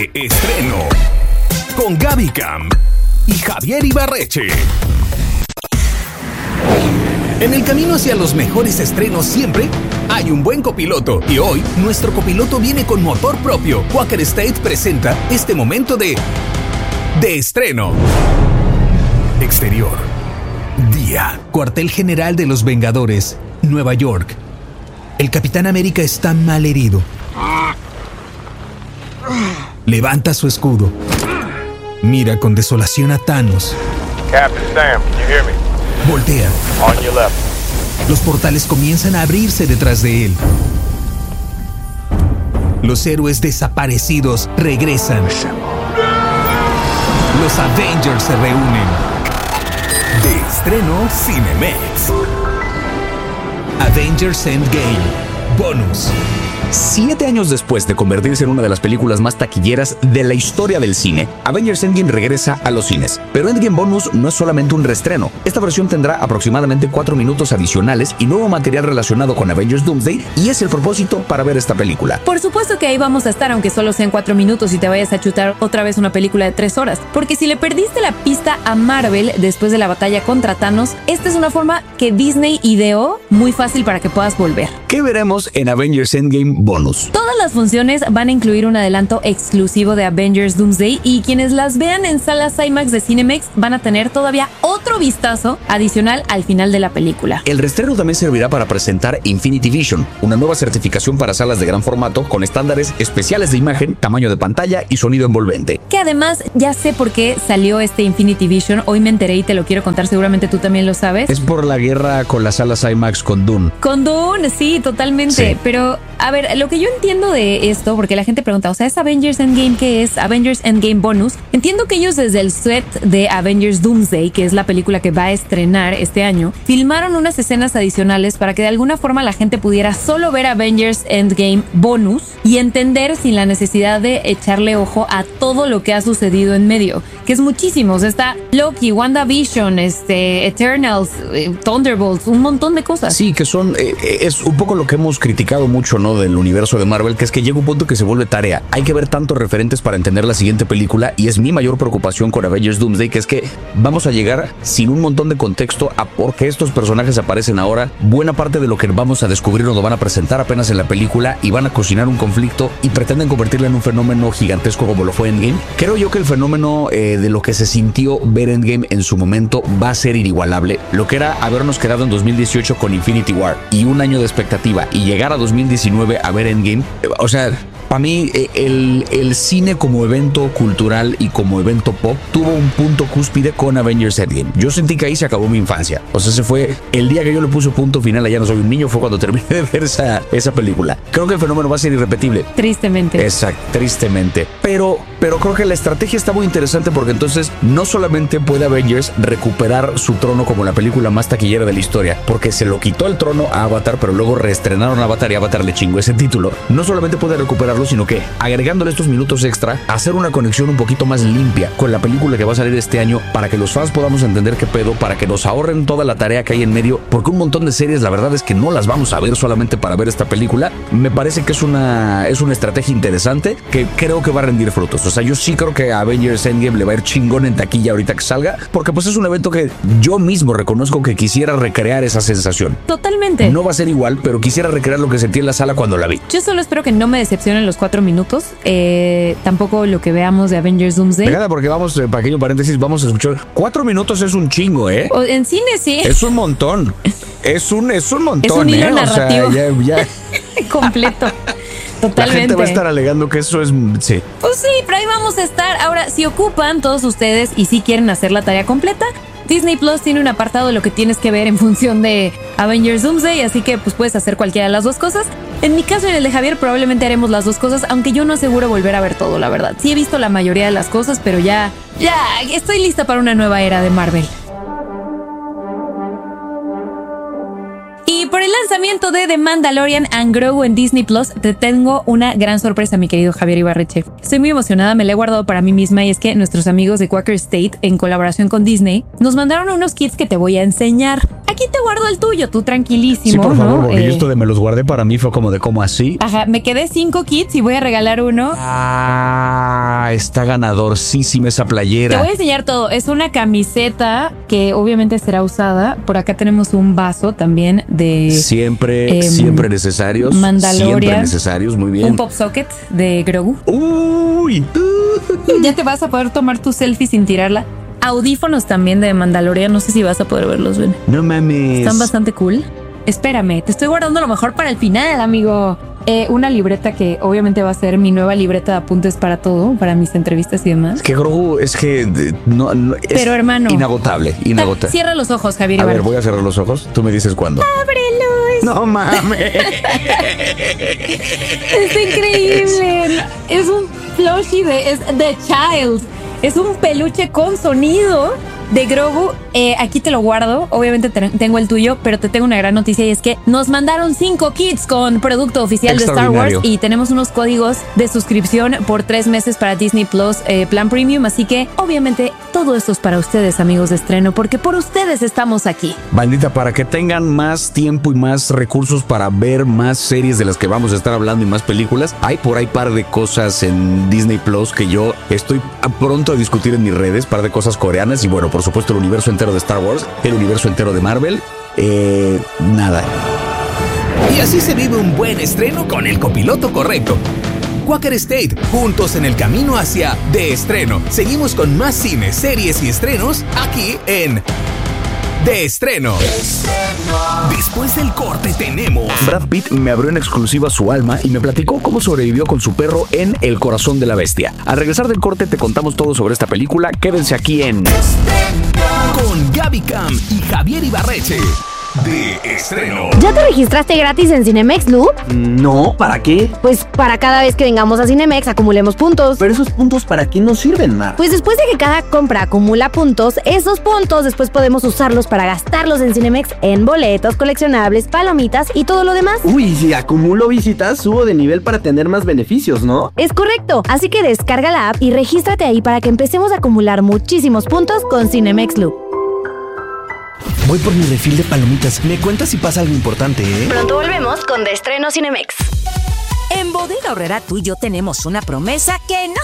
de estreno con Gaby Cam y Javier Ibarreche. En el camino hacia los mejores estrenos siempre hay un buen copiloto. Y hoy, nuestro copiloto viene con motor propio. Quaker State presenta este momento de estreno. Exterior. Día. Cuartel General de los Vengadores, Nueva York. El Capitán América está mal herido. Levanta su escudo. Mira con desolación a Thanos. Captain Sam, can you hear me? Voltea. On your left. Los portales comienzan a abrirse detrás de él. Los héroes desaparecidos regresan. Los Avengers se reúnen. De estreno Cinemex. Avengers Endgame. Bonus. 7 años después de convertirse en una de las películas más taquilleras de la historia del cine, Avengers Endgame regresa a los cines. Pero Endgame Bonus no es solamente un reestreno. Esta versión tendrá aproximadamente 4 minutos adicionales y nuevo material relacionado con Avengers Doomsday, y es el propósito para ver esta película. Por supuesto que ahí vamos a estar, aunque solo sean 4 minutos y te vayas a chutar otra vez una película de 3 horas. Porque si le perdiste la pista a Marvel después de la batalla contra Thanos, esta es una forma que Disney ideó muy fácil para que puedas volver. ¿Qué veremos en Avengers Endgame Bonus? Todas las funciones van a incluir un adelanto exclusivo de Avengers Doomsday, y quienes las vean en salas IMAX de Cinemex van a tener todavía otro vistazo adicional al final de la película. El reestreno también servirá para presentar Infinity Vision, una nueva certificación para salas de gran formato con estándares especiales de imagen, tamaño de pantalla y sonido envolvente. Que además ya sé por qué salió este Infinity Vision, hoy me enteré y te lo quiero contar, seguramente tú también lo sabes. Es por la guerra con las salas IMAX con Dune. Con Dune, sí, totalmente. Sí. Pero, a ver, lo que yo entiendo de esto, porque la gente pregunta, o sea, ¿es Avengers Endgame? ¿Qué es? Avengers Endgame Bonus. Entiendo que ellos desde el set de Avengers Doomsday, que es la película que va a estrenar este año, filmaron unas escenas adicionales para que de alguna forma la gente pudiera solo ver Avengers Endgame Bonus y entender sin la necesidad de echarle ojo a todo lo que ha sucedido en medio, que es muchísimo. O sea, está Loki, WandaVision, Eternals, Thunderbolts, un montón de cosas. Sí, que son, es un poco lo que hemos criticado mucho, ¿no?, del universo de Marvel, que es que llega un punto que se vuelve tarea. Hay que ver tantos referentes para entender la siguiente película, y es mi mayor preocupación con Avengers Doomsday, que es que vamos a llegar sin un montón de contexto a por qué estos personajes aparecen ahora. Buena parte de lo que vamos a descubrir nos lo van a presentar apenas en la película y van a cocinar un conflicto y pretenden convertirlo en un fenómeno gigantesco como lo fue Endgame. Creo yo que el fenómeno de lo que se sintió ver Endgame en su momento va a ser inigualable. Lo que era habernos quedado en 2018 con Infinity War y un año de expectativa y llegar a 2019 a ver Endgame, o sea, para mí el cine como evento cultural y como evento pop tuvo un punto cúspide con Avengers Endgame. Yo sentí que ahí se acabó mi infancia. O sea, ese fue el día que yo le puse punto final a Ya no soy un niño, fue cuando terminé de ver esa película. Creo que el fenómeno va a ser irrepetible. Tristemente. Exacto, tristemente. Pero creo que la estrategia está muy interesante, porque entonces no solamente puede Avengers recuperar su trono como la película más taquillera de la historia, porque se lo quitó el trono a Avatar, pero luego reestrenaron Avatar y Avatar le chingó ese título. No solamente puede recuperarlo, sino que agregándole estos minutos extra, hacer una conexión un poquito más limpia con la película que va a salir este año, para que los fans podamos entender qué pedo, para que nos ahorren toda la tarea que hay en medio, porque un montón de series la verdad es que no las vamos a ver solamente para ver esta película. Me parece que es una estrategia interesante que creo que va a rendir frutos. O sea, yo sí creo que a Avengers Endgame le va a ir chingón en taquilla ahorita que salga, porque pues es un evento que yo mismo reconozco que quisiera recrear esa sensación. Totalmente. No va a ser igual, pero quisiera recrear lo que sentí en la sala cuando la vi. Yo solo espero que no me decepcionen los 4 minutos, tampoco lo que veamos de Avengers Doomsday. Fíjate, porque vamos, pequeño paréntesis, vamos a escuchar 4 minutos es un chingo, En cine sí. Es un montón. Es un montón, es un hilo narrativo. O sea, ya. Completo. Totalmente. La gente va a estar alegando que eso es... Sí. Pues sí, pero ahí vamos a estar. Ahora, si ocupan todos ustedes y si quieren hacer la tarea completa, Disney Plus tiene un apartado de lo que tienes que ver en función de Avengers Doomsday, así que pues puedes hacer cualquiera de las dos cosas. En mi caso y en el de Javier probablemente haremos las dos cosas, aunque yo no aseguro volver a ver todo, la verdad. Sí he visto la mayoría de las cosas, pero ya estoy lista para una nueva era de Marvel. Y por por el lanzamiento de The Mandalorian and Grogu en Disney Plus, te tengo una gran sorpresa, mi querido Javier Ibarreche. Estoy muy emocionada, me la he guardado para mí misma y es que nuestros amigos de Quaker State, en colaboración con Disney, nos mandaron unos kits que te voy a enseñar. Aquí te guardo el tuyo, tú tranquilísimo. Sí, por favor, ¿no? porque yo esto de me los guardé para mí fue como de ¿cómo así? Ajá, me quedé 5 kits y voy a regalar uno. Ah, está ganadorcísima esa playera. Te voy a enseñar todo. Es una camiseta que obviamente será usada. Por acá tenemos un vaso también de... Siempre necesarios. Mandalorian. Siempre necesarios, muy bien. Un pop socket de Grogu. Uy. Ya te vas a poder tomar tu selfie sin tirarla. Audífonos también de Mandalorian. No sé si vas a poder verlos, ven. No mames. Están bastante cool. Espérame, te estoy guardando lo mejor para el final, amigo. Una libreta que obviamente va a ser mi nueva libreta de apuntes para todo, para mis entrevistas y demás. Es que Grogu, no es pero hermano, inagotable. Cierra los ojos, Javier. A ver, voy a cerrar los ojos. Tú me dices cuándo. ¡Ábrelos! No mames. Es increíble. Es un plushie es The Child. Es un peluche con sonido de Grogu. Aquí te lo guardo. Obviamente tengo el tuyo, pero te tengo una gran noticia y es que nos mandaron 5 kits con producto oficial de Star Wars y tenemos unos códigos de suscripción por 3 meses para Disney Plus Plan Premium. Así que obviamente todo esto es para ustedes, amigos de estreno, porque por ustedes estamos aquí. Bandita, para que tengan más tiempo y más recursos para ver más series de las que vamos a estar hablando y más películas, hay por ahí par de cosas en Disney Plus que yo estoy pronto a discutir en mis redes, par de cosas coreanas y bueno, por supuesto el universo entero de Star Wars, el universo entero de Marvel. Nada. Y así se vive un buen estreno con el copiloto correcto. Quaker State, juntos en el camino hacia De Estreno. Seguimos con más cine, series y estrenos aquí en De Estreno. Después del corte tenemos... Brad Pitt me abrió en exclusiva su alma y me platicó cómo sobrevivió con su perro en El Corazón de la Bestia. Al regresar del corte te contamos todo sobre esta película. Quédense aquí en... Con Gaby Cam y Javier Ibarreche. De Estreno. ¿Ya te registraste gratis en Cinemex, Lu? No, ¿para qué? Pues para cada vez que vengamos a Cinemex acumulemos puntos. Pero esos puntos ¿para qué nos sirven, Mar? Pues después de que cada compra acumula puntos, esos puntos después podemos usarlos para gastarlos en Cinemex en boletos, coleccionables, palomitas y todo lo demás. Uy, si acumulo visitas, subo de nivel para tener más beneficios, ¿no? Es correcto, así que descarga la app y regístrate ahí para que empecemos a acumular muchísimos puntos con Cinemex, Lu. Voy por mi refil de palomitas. Me cuentas si pasa algo importante, ¿eh? Pronto volvemos con De Estreno Cinemex. En Bodega Aurrera tú y yo tenemos una promesa que no